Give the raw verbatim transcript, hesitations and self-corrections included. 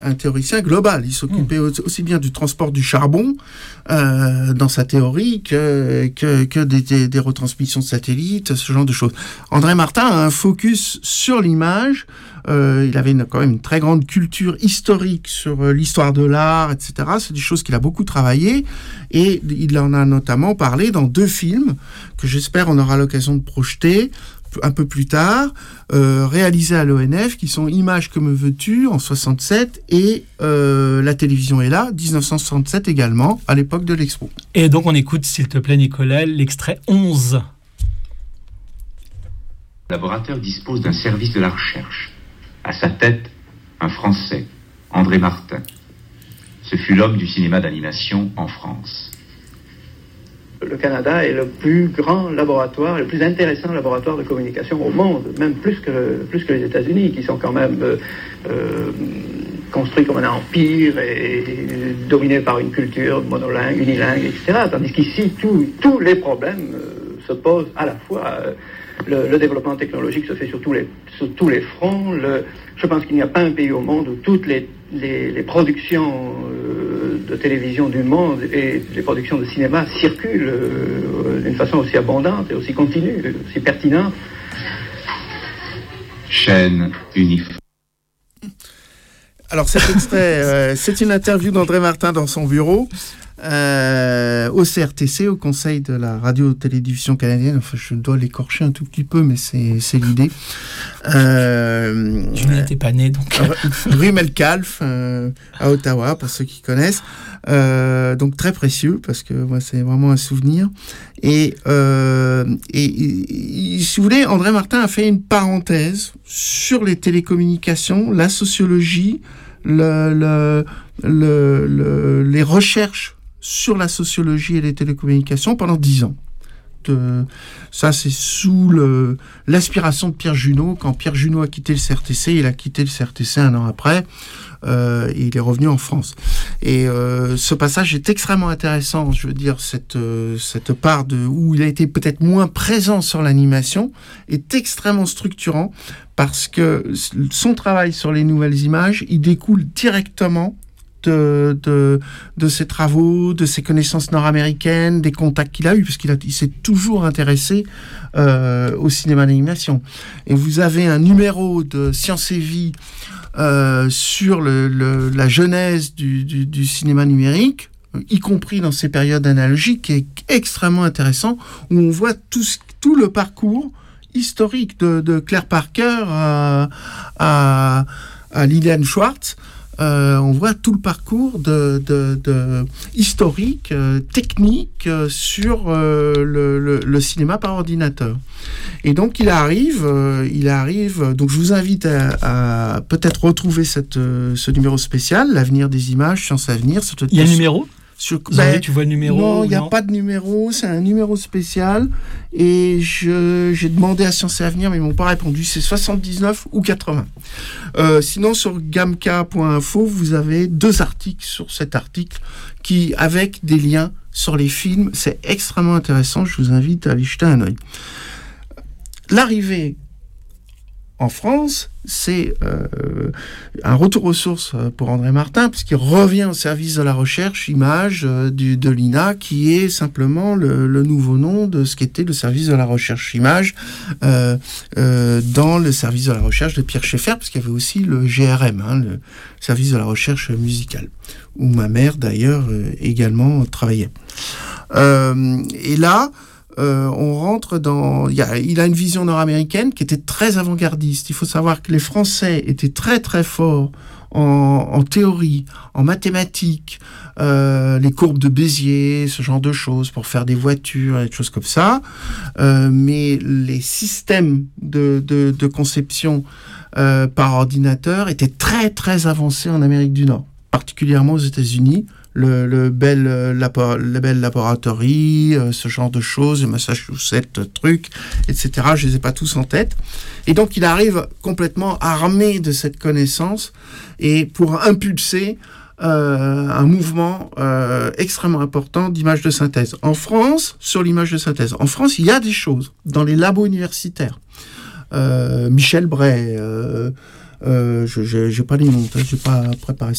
un théoricien global. Il s'occupait mmh. aussi bien du transport du charbon euh, dans sa théorie que, que, que des, des, des retransmissions de satellites, ce genre de choses. André Martin a un focus sur l'image. Euh, il avait une, quand même une très grande culture historique sur euh, l'histoire de l'art, et cetera. C'est des choses qu'il a beaucoup travaillé. Et il en a notamment parlé dans deux films que j'espère on aura l'occasion de projeter un peu plus tard, euh, réalisés à l'O N F, qui sont Images que me veux-tu en soixante-sept et euh, La télévision est là, dix-neuf cent soixante-sept également, à l'époque de l'Expo. Et donc on écoute, s'il te plaît Nicolas, l'extrait onze. Le laboratoire dispose d'un service de la recherche. À sa tête, un Français, André Martin. Ce fut l'homme du cinéma d'animation en France. Le Canada est le plus grand laboratoire, le plus intéressant laboratoire de communication au monde, même plus que, plus que les États-Unis, qui sont quand même euh, euh, construits comme un empire et, et dominés par une culture monolingue, unilingue, et cetera. Tandis qu'ici, tout, tous les problèmes euh, se posent à la fois. Euh, le, le développement technologique se fait sur tous les, sur tous les fronts. Le, je pense qu'il n'y a pas un pays au monde où toutes les, les, les productions euh, de télévision du monde et les productions de cinéma circulent euh, d'une façon aussi abondante et aussi continue, aussi pertinente. Chaîne uniforme. Alors cet extrait, euh, c'est une interview d'André Martin dans son bureau. Euh, au C R T C, au Conseil de la radio-télédiffusion canadienne. Enfin, je dois l'écorcher un tout petit peu, mais c'est, c'est l'idée. Euh, je n'étais pas né, donc. Rue Metcalfe, euh, à Ottawa, pour ceux qui connaissent. Euh, donc très précieux, parce que moi, c'est vraiment un souvenir. Et, euh, et, et, si vous voulez, André Martin a fait une parenthèse sur les télécommunications, la sociologie, le, le, le, le, les recherches sur la sociologie et les télécommunications pendant dix ans. De, ça, c'est sous le, l'aspiration de Pierre Junot. Quand Pierre Junot a quitté le C R T C, il a quitté le C R T C un an après, euh, et il est revenu en France. Et euh, ce passage est extrêmement intéressant, je veux dire, cette, euh, cette part de, où il a été peut-être moins présent sur l'animation, est extrêmement structurant, parce que son travail sur les nouvelles images, il découle directement De, de, de ses travaux, de ses connaissances nord-américaines, des contacts qu'il a eus, parce qu'il a, il s'est toujours intéressé euh, au cinéma d'animation. Et vous avez un numéro de Science et Vie euh, sur le, le, la genèse du, du, du cinéma numérique, y compris dans ces périodes analogiques, qui est extrêmement intéressant, où on voit tout, tout le parcours historique de, de Claire Parker à, à, à Liliane Schwartz. Euh, on voit tout le parcours de, de, de historique, euh, technique euh, sur euh, le, le, le cinéma par ordinateur. Et donc il arrive, euh, il arrive. Donc je vous invite à, à peut-être retrouver cette, euh, ce numéro spécial, l'avenir des images, Science à venir. Il y a un numéro ? Sur, ben, tu vois le numéro? Non, il n'y a pas de numéro, c'est un numéro spécial. Et je, j'ai demandé à Science et Avenir, mais ils ne m'ont pas répondu. C'est soixante-dix-neuf ou quatre-vingts. Euh, sinon, sur gamca point info, vous avez deux articles sur cet article, qui, avec des liens sur les films. C'est extrêmement intéressant. Je vous invite à aller jeter un œil. L'arrivée en France, c'est euh, un retour aux sources pour André Martin, puisqu'il revient au service de la recherche image euh, du, de l'I N A, qui est simplement le, le nouveau nom de ce qu'était le service de la recherche image euh, euh, dans le service de la recherche de Pierre Schaeffer, parce qu'il y avait aussi le G R M, hein, le service de la recherche musicale, où ma mère d'ailleurs euh, également travaillait. Euh, et là, Euh, on rentre dans... Il, y a, il a une vision nord-américaine qui était très avant-gardiste. Il faut savoir que les Français étaient très très forts en, en théorie, en mathématiques, euh, les courbes de Bézier, ce genre de choses, pour faire des voitures et des choses comme ça. Euh, mais les systèmes de, de, de conception euh, par ordinateur étaient très très avancés en Amérique du Nord, particulièrement aux États-Unis. Le, le Bell, la, la Bell Laboratory, euh, ce genre de choses, le Massachusetts truc, et cetera. Je les ai pas tous en tête. Et donc, il arrive complètement armé de cette connaissance et pour impulser euh, un mouvement euh, extrêmement important d'image de synthèse. En France, sur l'image de synthèse, en France, il y a des choses dans les labos universitaires. Euh, Michel Bray, euh, Euh, je n'ai pas les noms, je n'ai pas préparé